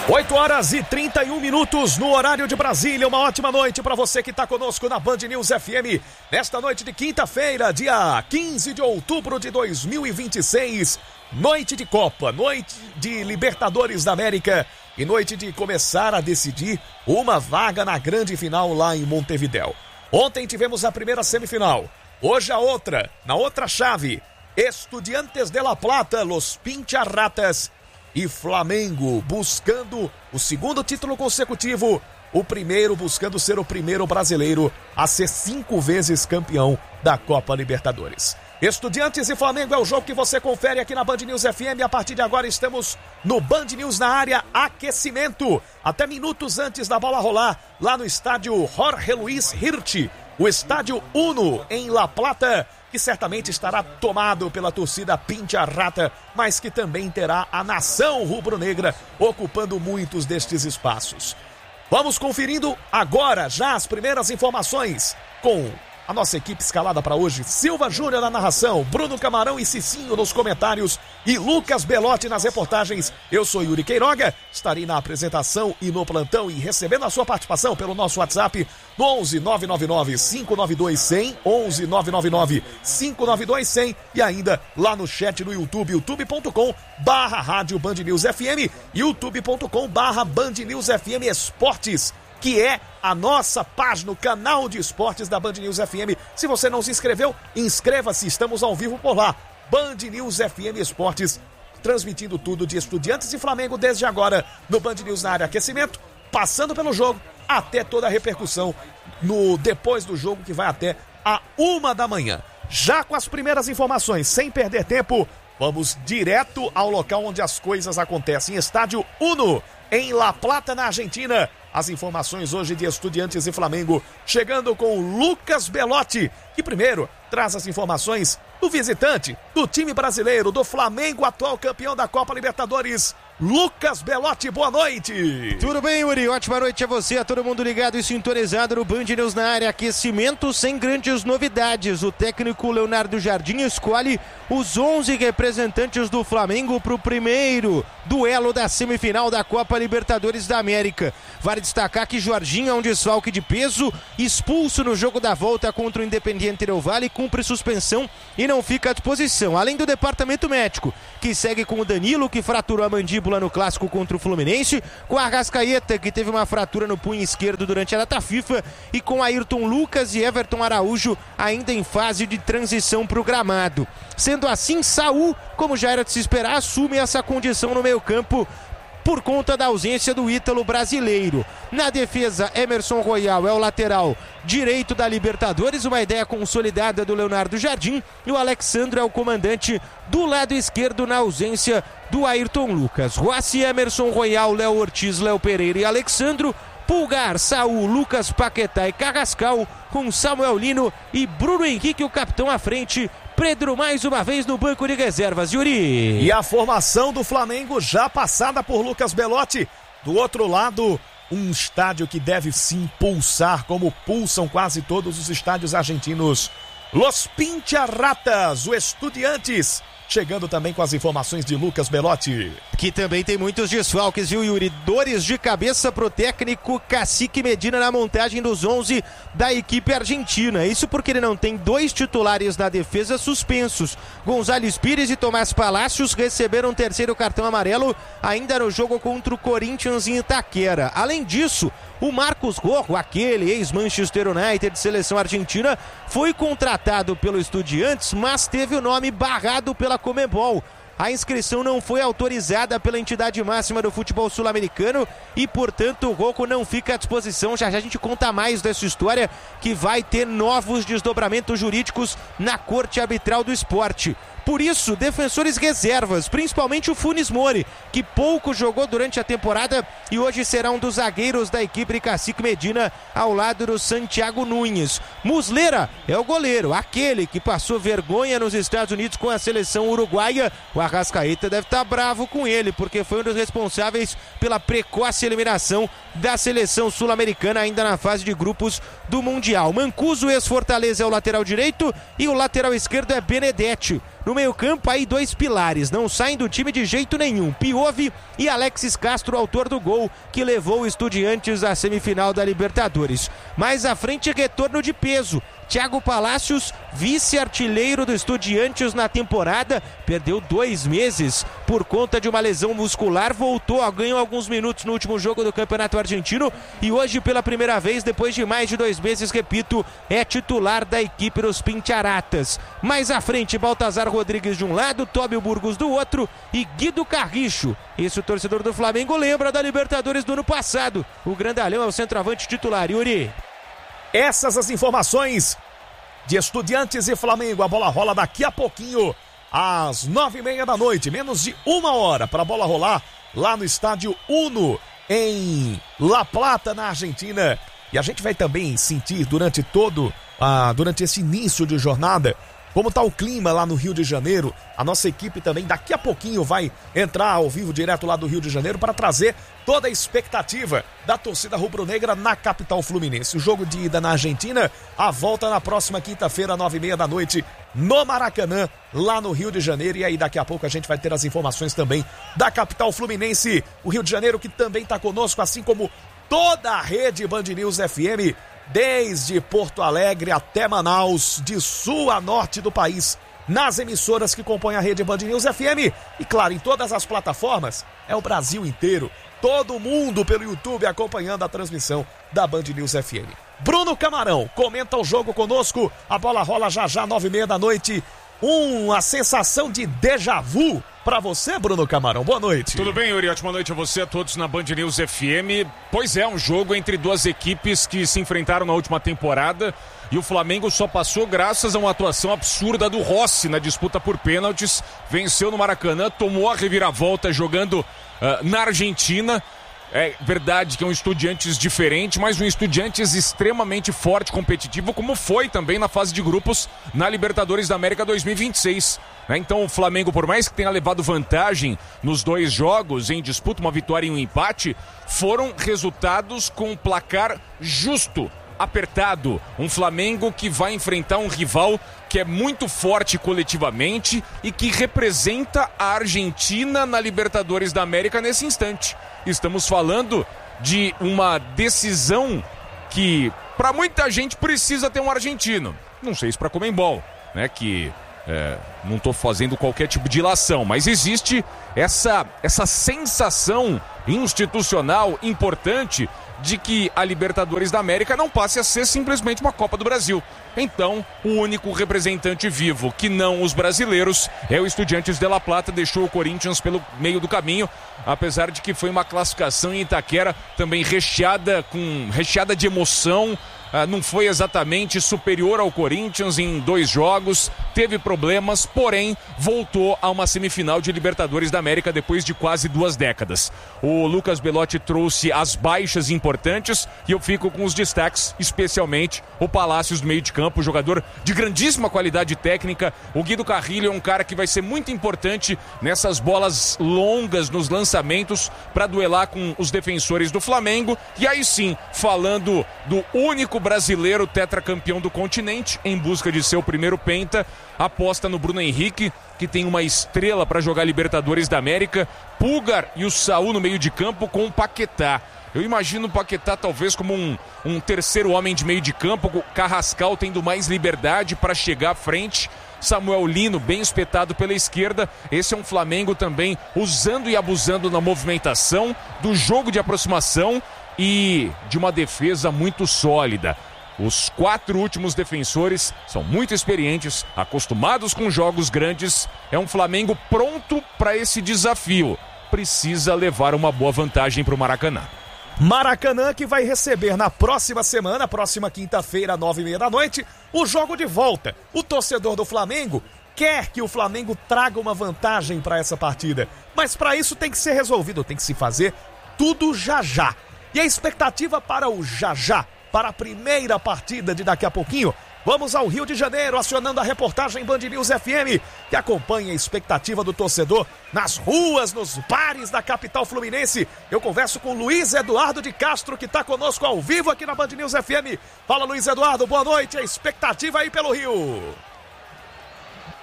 8h31 no horário de Brasília. Uma ótima noite para você que está conosco na Band News FM. Nesta noite de quinta-feira, dia 15 de outubro de 2026. Noite de Copa, noite de Libertadores da América e noite de começar a decidir uma vaga na grande final lá em Montevidéu. Ontem tivemos a primeira semifinal, hoje a outra, na outra chave. Estudiantes de La Plata, Los Pincharratas e Flamengo buscando o segundo título consecutivo, o primeiro buscando ser o primeiro brasileiro a ser 5 vezes campeão da Copa Libertadores. Estudiantes e Flamengo é o jogo que você confere aqui na Band News FM. A partir de agora estamos no Band News na área aquecimento. Até minutos antes da bola rolar, lá no estádio Jorge Luis Hirsch, o estádio Uno em La Plata, que certamente estará tomado pela torcida Pincharrata, mas que também terá a nação rubro-negra ocupando muitos destes espaços. Vamos conferindo agora já as primeiras informações com a nossa equipe escalada para hoje: Silva Júnior na narração, Bruno Camarão e Cicinho nos comentários e Lucas Belotti nas reportagens. Eu sou Yuri Queiroga, estarei na apresentação e no plantão e recebendo a sua participação pelo nosso WhatsApp no 11 999 592 100, 11 999 592 100 e ainda lá no chat no YouTube, youtube.com/Rádio Band News FM, youtube.com/Band News FM Esportes, que é a nossa página, o canal de esportes da Band News FM. Se você não se inscreveu, inscreva-se, estamos ao vivo por lá. Band News FM Esportes, transmitindo tudo de Estudiantes e Flamengo desde agora no Band News na área aquecimento, passando pelo jogo até toda a repercussão no depois do jogo, que vai até a 1 da manhã. Já com as primeiras informações, sem perder tempo, vamos direto ao local onde as coisas acontecem. Estádio Uno, em La Plata, na Argentina. As informações hoje de Estudiantes e Flamengo, chegando com o Lucas Belotti, que primeiro traz as informações do visitante, do time brasileiro, do Flamengo, atual campeão da Copa Libertadores. Lucas Belotti, boa noite. Tudo bem, Yuri? Ótima noite a você, a todo mundo ligado e sintonizado no Band News na área aquecimento, sem grandes novidades. O técnico Leonardo Jardim escolhe os 11 representantes do Flamengo para o primeiro duelo da semifinal da Copa Libertadores da América. Vale destacar que Jorginho é um desfalque de peso, expulso no jogo da volta contra o Independiente Del Valle, cumpre suspensão e não fica à disposição. Além do departamento médico, que segue com o Danilo, que fraturou a mandíbula no clássico contra o Fluminense, com a Arrascaeta, que teve uma fratura no punho esquerdo durante a data FIFA, e com Ayrton Lucas e Everton Araújo ainda em fase de transição para o gramado. Sendo assim, Saul, como já era de se esperar, assume essa condição no meio-campo por conta da ausência do ítalo brasileiro. Na defesa, Emerson Royal é o lateral direito da Libertadores, uma ideia consolidada do Leonardo Jardim, e o Alexandre é o comandante do lado esquerdo na ausência do Ayrton Lucas. Rossi, Emerson Royal, Léo Ortiz, Léo Pereira e Alexandro. Pulgar, Saul, Lucas Paquetá e Carrascal, com Samuel Lino e Bruno Henrique, o capitão à frente. Pedro mais uma vez no banco de reservas, Yuri. E a formação do Flamengo já passada por Lucas Belotti. Do outro lado, um estádio que deve sim pulsar, como pulsam quase todos os estádios argentinos. Los Pincharratas, o Estudiantes, chegando também com as informações de Lucas Belotti. Que também tem muitos desfalques, viu, Yuri? Dores de cabeça pro técnico Cacique Medina na montagem dos 11 da equipe argentina. Isso porque ele não tem 2 titulares na defesa suspensos. González Pires e Tomás Palacios receberam 3º cartão amarelo ainda no jogo contra o Corinthians em Itaquera. Além disso, o Marcos Rojo, aquele ex-Manchester United de seleção argentina, foi contratado pelo Estudiantes, mas teve o nome barrado pela Conmebol. A inscrição não foi autorizada pela entidade máxima do futebol sul-americano e, portanto, o Rojo não fica à disposição. Já já a gente conta mais dessa história, que vai ter novos desdobramentos jurídicos na Corte Arbitral do Esporte. Por isso, defensores reservas, principalmente o Funes Mori, que pouco jogou durante a temporada e hoje será um dos zagueiros da equipe de Cacique Medina, ao lado do Santiago Nunes. Muslera é o goleiro, aquele que passou vergonha nos Estados Unidos com a seleção uruguaia. O Arrascaeta deve estar bravo com ele, porque foi um dos responsáveis pela precoce eliminação da seleção sul-americana ainda na fase de grupos do Mundial. Mancuso, ex-Fortaleza, é o lateral direito e o lateral esquerdo é Benedetti. No meio-campo, aí 2 pilares, não saem do time de jeito nenhum. Piove e Alexis Castro, autor do gol que levou o Estudiantes à semifinal da Libertadores. Mais à frente, retorno de peso. Thiago Palacios, vice-artilheiro do Estudiantes na temporada, perdeu 2 meses por conta de uma lesão muscular, voltou, ganhou alguns minutos no último jogo do Campeonato Argentino e hoje, pela primeira vez, depois de mais de 2 meses, repito, é titular da equipe dos Pincharatas. Mais à frente, Baltazar Rodrigues de um lado, Tóbio Burgos do outro e Guido Carricho. Esse o torcedor do Flamengo lembra da Libertadores do ano passado. O grandalhão é o centroavante titular, Yuri. Essas as informações de Estudiantes e Flamengo. A bola rola daqui a pouquinho, às 9h30 da noite. Menos de 1 hora para a bola rolar lá no estádio Uno, em La Plata, na Argentina. E a gente vai também sentir durante esse início de jornada como está o clima lá no Rio de Janeiro. A nossa equipe também daqui a pouquinho vai entrar ao vivo direto lá do Rio de Janeiro para trazer toda a expectativa da torcida rubro-negra na capital fluminense. O jogo de ida na Argentina, a volta na próxima quinta-feira, 9h30 da noite, no Maracanã, lá no Rio de Janeiro. E aí daqui a pouco a gente vai ter as informações também da capital fluminense. O Rio de Janeiro que também está conosco, assim como toda a rede Band News FM, desde Porto Alegre até Manaus, de sul a norte do país, nas emissoras que compõem a rede Band News FM e, claro, em todas as plataformas. É o Brasil inteiro, todo mundo pelo YouTube acompanhando a transmissão da Band News FM. Bruno Camarão comenta o jogo conosco, a bola rola já 9h30 da noite. Uma sensação de déjà vu pra você, Bruno Camarão. Boa noite. Tudo bem, Yuri? Ótima noite a você, a todos na Band News FM. Pois é, um jogo entre 2 equipes que se enfrentaram na última temporada e o Flamengo só passou graças a uma atuação absurda do Rossi na disputa por pênaltis. Venceu no Maracanã, tomou a reviravolta jogando na Argentina. É verdade que é um Estudiantes diferente, mas um Estudiantes extremamente forte, competitivo, como foi também na fase de grupos na Libertadores da América 2026. Então o Flamengo, por mais que tenha levado vantagem nos 2 jogos, em disputa, uma vitória e um empate, foram resultados com placar justo, apertado. Um Flamengo que vai enfrentar um rival que é muito forte coletivamente e que representa a Argentina na Libertadores da América nesse instante. Estamos falando de uma decisão que, para muita gente, precisa ter um argentino. Não sei se para Conmebol, né? Que não estou fazendo qualquer tipo de ilação, mas existe essa sensação institucional importante de que a Libertadores da América não passe a ser simplesmente uma Copa do Brasil. Então, o único representante vivo que não os brasileiros é o Estudiantes de La Plata, deixou o Corinthians pelo meio do caminho, apesar de que foi uma classificação em Itaquera também recheada de emoção. Não foi exatamente superior ao Corinthians em 2 jogos, teve problemas, porém voltou a uma semifinal de Libertadores da América depois de quase 2 décadas. O Lucas Belotti trouxe as baixas importantes e eu fico com os destaques, especialmente o Palacios do meio de campo, jogador de grandíssima qualidade técnica. O Guido Carrilho é um cara que vai ser muito importante nessas bolas longas nos lançamentos para duelar com os defensores do Flamengo. E aí sim, falando do único brasileiro tetracampeão do continente, em busca de seu primeiro penta, aposta no Bruno Henrique, que tem uma estrela para jogar Libertadores da América, Pulgar e o Saúl no meio de campo com o Paquetá. Eu imagino o Paquetá talvez como um terceiro homem de meio de campo, o Carrascal tendo mais liberdade para chegar à frente, Samuel Lino bem espetado pela esquerda. Esse é um Flamengo também usando e abusando na movimentação, do jogo de aproximação e de uma defesa muito sólida. Os 4 últimos defensores são muito experientes, acostumados com jogos grandes. É um Flamengo pronto para esse desafio. Precisa levar uma boa vantagem para o Maracanã. Maracanã que vai receber na próxima semana, próxima quinta-feira, 9h30 da noite, o jogo de volta. O torcedor do Flamengo quer que o Flamengo traga uma vantagem para essa partida, mas para isso tem que ser resolvido, tem que se fazer tudo já já. E a expectativa para o já já, para a primeira partida de daqui a pouquinho, vamos ao Rio de Janeiro, acionando a reportagem Band News FM, que acompanha a expectativa do torcedor nas ruas, nos bares da capital fluminense. Eu converso com Luiz Eduardo de Castro, que está conosco ao vivo aqui na Band News FM. Fala, Luiz Eduardo, boa noite, a expectativa aí pelo Rio.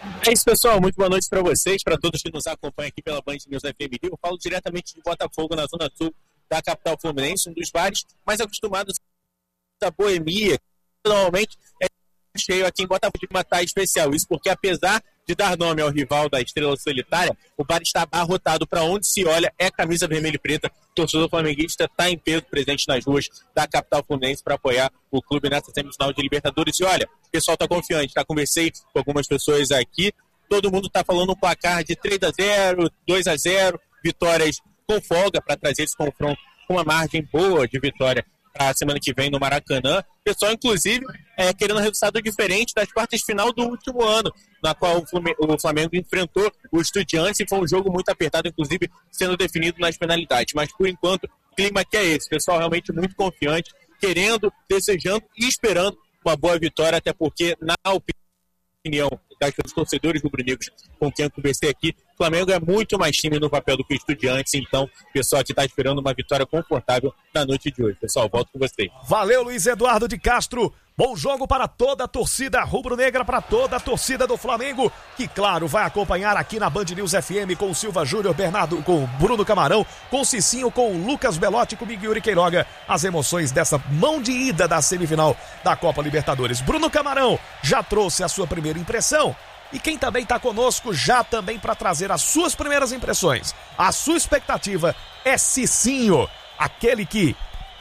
É isso, pessoal. Muito boa noite para vocês, para todos que nos acompanham aqui pela Band News FM Rio. Eu falo diretamente de Botafogo, na zona sul da capital fluminense, um dos bares mais acostumados da boemia. Normalmente é cheio aqui em Botafogo, de uma tarde especial. Isso porque, apesar de dar nome ao rival da Estrela Solitária, o bar está abarrotado. Para onde se olha é camisa vermelha e preta. O torcedor flamenguista está em peso presente nas ruas da capital fluminense para apoiar o clube nessa semifinal de Libertadores. E olha, o pessoal está confiante. Conversei com algumas pessoas aqui. Todo mundo está falando um placar de 3-0, 2-0, vitórias com folga para trazer esse confronto com uma margem boa de vitória para a semana que vem no Maracanã. O pessoal, inclusive, querendo um resultado diferente das quartas de final do último ano, na qual o Flamengo enfrentou o Estudiantes e foi um jogo muito apertado, inclusive sendo definido nas penalidades. Mas, por enquanto, o clima que é esse. O pessoal realmente muito confiante, querendo, desejando e esperando uma boa vitória, até porque, na opinião dos torcedores rubro-negros com quem eu conversei aqui, o Flamengo é muito mais time no papel do que o Estudiantes, então o pessoal aqui está esperando uma vitória confortável na noite de hoje. Pessoal, volto com vocês. Valeu, Luiz Eduardo de Castro. Bom jogo para toda a torcida rubro-negra, para toda a torcida do Flamengo, que, claro, vai acompanhar aqui na Band News FM com o Silva Júnior, Bernardo, com o Bruno Camarão, com o Cicinho, com o Lucas Belotti, comigo e Yuri Queiroga, as emoções dessa mão de ida da semifinal da Copa Libertadores. Bruno Camarão já trouxe a sua primeira impressão, e quem também está conosco já também para trazer as suas primeiras impressões, a sua expectativa é Cicinho, aquele que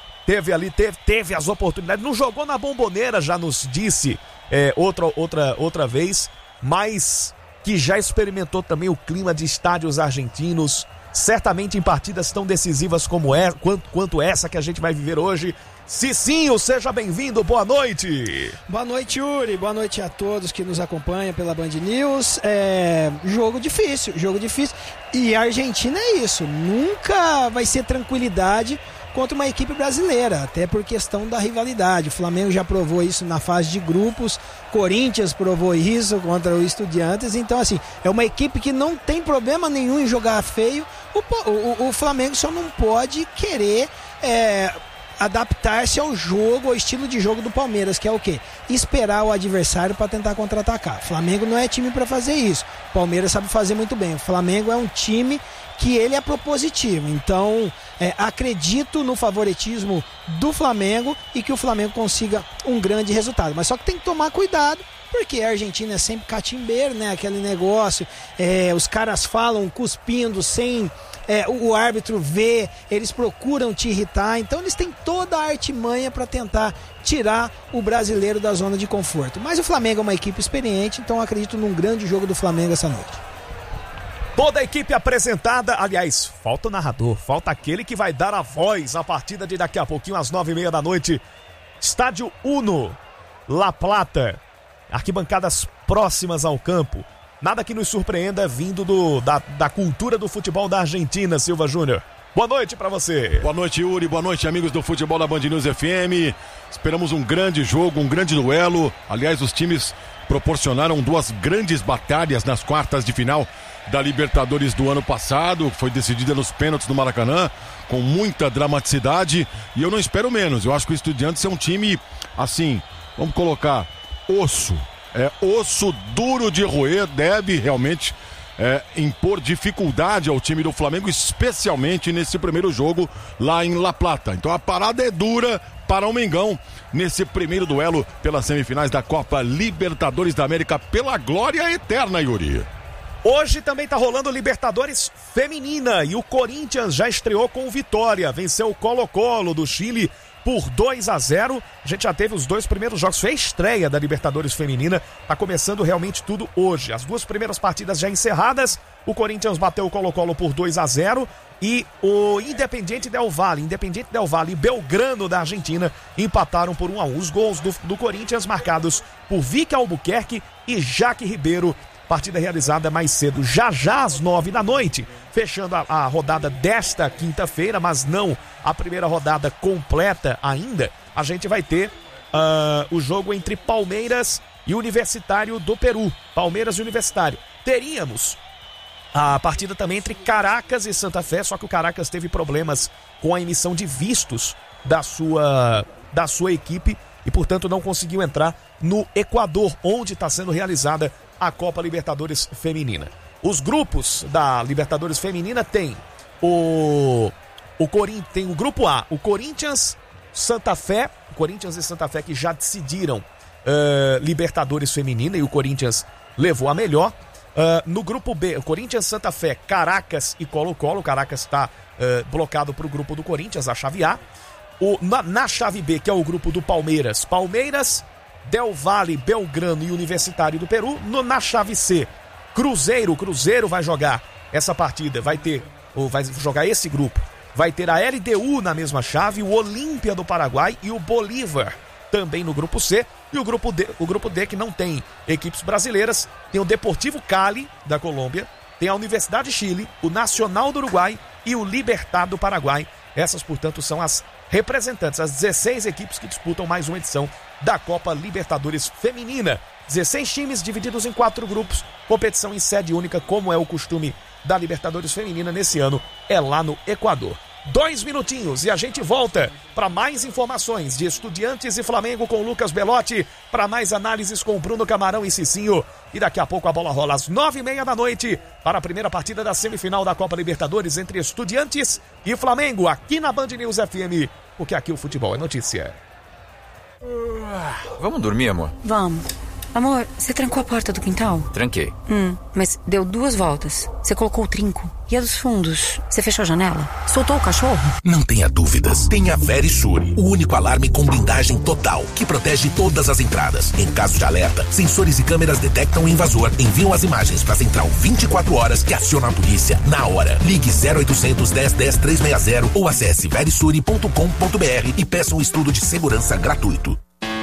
teve as oportunidades, não jogou na Bomboneira, já nos disse outra vez, mas que já experimentou também o clima de estádios argentinos, certamente em partidas tão decisivas quanto essa que a gente vai viver hoje. Cicinho, seja bem-vindo, boa noite. Boa noite, Yuri, boa noite a todos que nos acompanham pela Band News. Jogo difícil, e a Argentina é isso, nunca vai ser tranquilidade contra uma equipe brasileira, até por questão da rivalidade. O Flamengo já provou isso na fase de grupos, Corinthians provou isso contra o Estudiantes, então assim, é uma equipe que não tem problema nenhum em jogar feio. O Flamengo só não pode querer adaptar-se ao jogo, ao estilo de jogo do Palmeiras, que é o quê? Esperar o adversário para tentar contra-atacar. O Flamengo não é time para fazer isso. O Palmeiras sabe fazer muito bem. O Flamengo é um time que ele é propositivo. Então, acredito no favoritismo do Flamengo e que o Flamengo consiga um grande resultado. Mas só que tem que tomar cuidado, porque a Argentina é sempre catimbeiro, né? Aquele negócio, os caras falam cuspindo sem o árbitro ver, eles procuram te irritar, então eles têm toda a artimanha para tentar tirar o brasileiro da zona de conforto. Mas o Flamengo é uma equipe experiente, então acredito num grande jogo do Flamengo essa noite. Toda a equipe apresentada, aliás, falta o narrador, falta aquele que vai dar a voz à partida de daqui a pouquinho às 9h30 da noite. Estádio Uno, La Plata, arquibancadas próximas ao campo. Nada que nos surpreenda vindo da cultura do futebol da Argentina, Silva Júnior. Boa noite pra você. Boa noite, Yuri. Boa noite, amigos do futebol da Band News FM. Esperamos um grande jogo, um grande duelo. Aliás, os times proporcionaram duas grandes batalhas nas quartas de final da Libertadores do ano passado. Foi decidida nos pênaltis do Maracanã, com muita dramaticidade. E eu não espero menos. Eu acho que o Estudiantes é um time, assim, vamos colocar, osso duro de roer, deve realmente impor dificuldade ao time do Flamengo, especialmente nesse primeiro jogo lá em La Plata. Então a parada é dura para o Mengão nesse primeiro duelo pelas semifinais da Copa Libertadores da América, pela glória eterna, Yuri. Hoje também tá rolando Libertadores Feminina e o Corinthians já estreou com vitória, venceu o Colo-Colo do Chile por 2-0, a gente já teve os dois primeiros jogos, foi a estreia da Libertadores Feminina, tá começando realmente tudo hoje, as duas primeiras partidas já encerradas, o Corinthians bateu o Colo-Colo por 2-0 e o Independiente Del Valle e Belgrano da Argentina empataram por 1-1, os gols do Corinthians marcados por Vicky Albuquerque e Jaque Ribeiro. Partida realizada mais cedo, já às 9 da noite, fechando a rodada desta quinta-feira, mas não a primeira rodada completa ainda. A gente vai ter o jogo entre Palmeiras e Universitário do Peru. Palmeiras e Universitário. Teríamos a partida também entre Caracas e Santa Fé, só que o Caracas teve problemas com a emissão de vistos da sua equipe e, portanto, não conseguiu entrar no Equador, onde está sendo realizada a Copa Libertadores Feminina. Os grupos da Libertadores Feminina tem o grupo A, o Corinthians e Santa Fé que já decidiram Libertadores Feminina e o Corinthians levou a melhor. No grupo B, o Corinthians, Santa Fé, Caracas e Colo-Colo. O Caracas está blocado para o grupo do Corinthians, a chave A. Na chave B, que é o grupo do Palmeiras, Del Valle, Belgrano e Universitário do Peru. Na chave C, Cruzeiro vai jogar essa partida, vai jogar esse grupo. Vai ter a LDU na mesma chave, o Olímpia do Paraguai e o Bolívar também no grupo C. E o grupo D, que não tem equipes brasileiras, tem o Deportivo Cali da Colômbia, tem a Universidade de Chile, o Nacional do Uruguai e o Libertad do Paraguai. Essas, portanto, são as representantes, as 16 equipes que disputam mais uma edição da Copa Libertadores Feminina. 16 times divididos em 4 grupos, competição em sede única, como é o costume da Libertadores Feminina nesse ano, é lá no Equador. 2 minutinhos e a gente volta para mais informações de Estudiantes e Flamengo com Lucas Belotti, para mais análises com Bruno Camarão e Cicinho. E daqui a pouco a bola rola às 9h30 da noite para a primeira partida da semifinal da Copa Libertadores entre Estudiantes e Flamengo, aqui na Band News FM, porque aqui o futebol é notícia. Vamos dormir, amor? Vamos. Amor, você trancou a porta do quintal? Tranquei. Mas deu 2 voltas. Você colocou o trinco. E a dos fundos? Você fechou a janela? Soltou o cachorro? Não tenha dúvidas. Tenha a Verisure, o único alarme com blindagem total, que protege todas as entradas. Em caso de alerta, sensores e câmeras detectam o invasor, enviam as imagens para a central 24 horas que aciona a polícia na hora. Ligue 0800 10 10 360 ou acesse verisure.com.br e peça um estudo de segurança gratuito.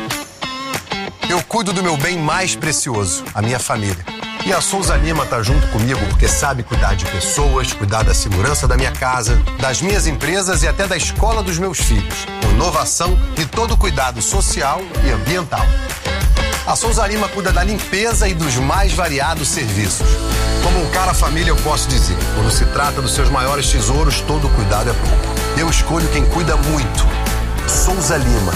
Eu cuido do meu bem mais precioso, a minha família. E a Souza Lima tá junto comigo porque sabe cuidar de pessoas, cuidar da segurança da minha casa, das minhas empresas e até da escola dos meus filhos. Com inovação e todo cuidado social e ambiental. A Souza Lima cuida da limpeza e dos mais variados serviços. Como um cara família, eu posso dizer, quando se trata dos seus maiores tesouros, todo cuidado é pouco. Eu escolho quem cuida muito. Souza Lima.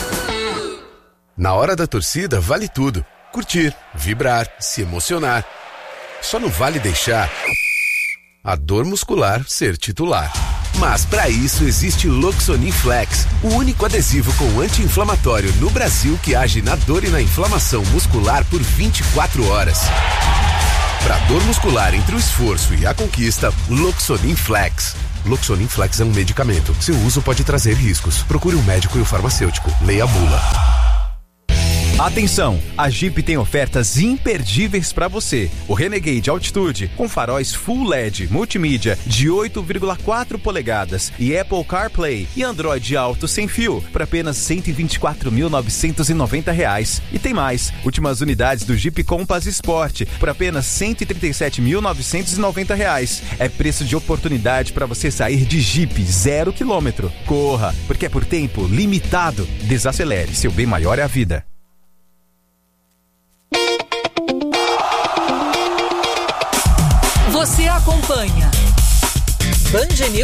Na hora da torcida, vale tudo. Curtir, vibrar, se emocionar. Só não vale deixar a dor muscular ser titular. Mas para isso existe Loxonin Flex, o único adesivo com anti-inflamatório no Brasil que age na dor e na inflamação muscular por 24 horas. Para dor muscular entre o esforço e a conquista, Loxonin Flex. Loxonin Flex é um medicamento. Seu uso pode trazer riscos. Procure um médico e o farmacêutico. Leia a bula. Atenção, a Jeep tem ofertas imperdíveis para você. O Renegade Altitude com faróis Full LED multimídia de 8,4 polegadas e Apple CarPlay e Android Auto sem fio por apenas R$ 124.990. E tem mais, últimas unidades do Jeep Compass Sport por apenas R$ 137.990. É preço de oportunidade para você sair de Jeep 0 km. Corra, porque é por tempo limitado. Desacelere, seu bem maior é a vida. Você acompanha Band News